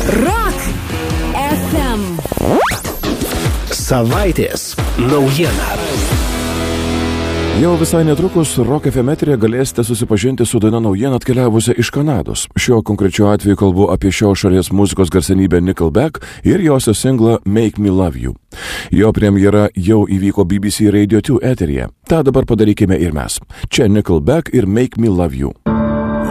Rock FM. Savaitės naujiena. Jau visai netrukus Rock FM eteryje galėsite susipažinti su daina naujiena atkeliavusia iš Kanados. Šiuo konkrečiu atveju kalbu apie šios šalies muzikos garsenybę Nickelback ir josios singlą Make Me Love You. Jo premjera jau įvyko BBC Radio 2 eteryje. Ta dabar padarykime ir mes. Čia Nickelback ir Make Me Love You.